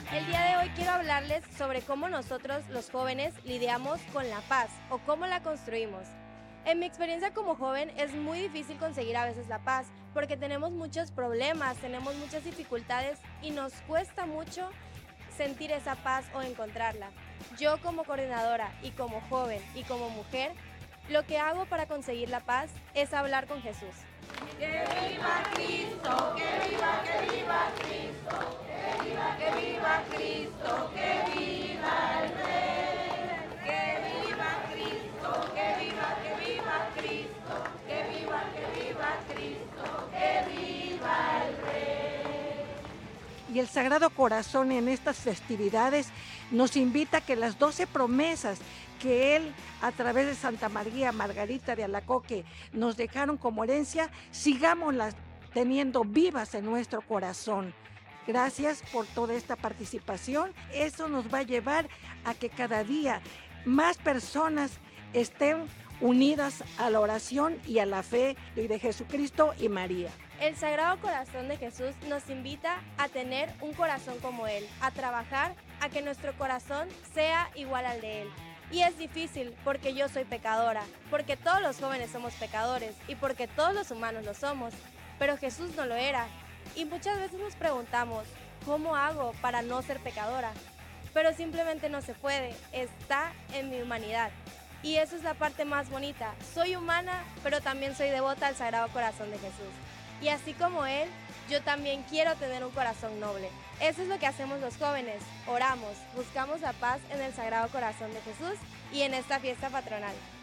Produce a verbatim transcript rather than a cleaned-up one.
Y el día de hoy quiero hablarles sobre cómo nosotros, los jóvenes, lidiamos con la paz o cómo la construimos. En mi experiencia como joven es muy difícil conseguir a veces la paz porque tenemos muchos problemas, tenemos muchas dificultades y nos cuesta mucho sentir esa paz o encontrarla. Yo como coordinadora y como joven y como mujer, lo que hago para conseguir la paz es hablar con Jesús. ¡Que viva Cristo! ¡Que viva, que viva Cristo! ¡Que viva, que viva Cristo! ¡Que viva el Rey! ¡Que viva Cristo! ¡Que viva, que viva Cristo! ¡Que viva, que viva Cristo! ¡Que viva el Rey! Y el Sagrado Corazón en estas festividades nos invita a que las doce promesas que Él, a través de Santa María Margarita de Alacoque, nos dejaron como herencia, sigámoslas teniendo vivas en nuestro corazón. Gracias por toda esta participación. Eso nos va a llevar a que cada día más personas estén unidas a la oración y a la fe de Jesucristo y María. El Sagrado Corazón de Jesús nos invita a tener un corazón como Él, a trabajar a que nuestro corazón sea igual al de Él. Y es difícil porque yo soy pecadora, porque todos los jóvenes somos pecadores y porque todos los humanos lo somos, pero Jesús no lo era. Y muchas veces nos preguntamos, ¿cómo hago para no ser pecadora? Pero simplemente no se puede, está en mi humanidad. Y eso es la parte más bonita. Soy humana, pero también soy devota al Sagrado Corazón de Jesús. Y así como Él, yo también quiero tener un corazón noble. Eso es lo que hacemos los jóvenes. Oramos, buscamos la paz en el Sagrado Corazón de Jesús y en esta fiesta patronal.